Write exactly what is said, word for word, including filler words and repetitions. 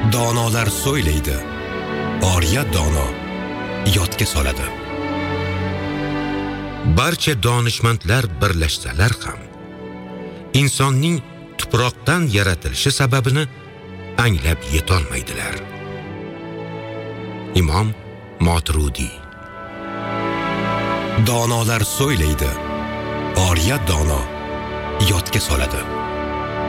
Donolar so'ylaydi, oriya dono yodga soladi. Barcha donishmandlar birlashsalar ham insonning tuproqdan yaratilishi sababini anglab yetolmaydilar. Imom Moturudi. Donolar so'ylaydi, oriya dono yodga soladi.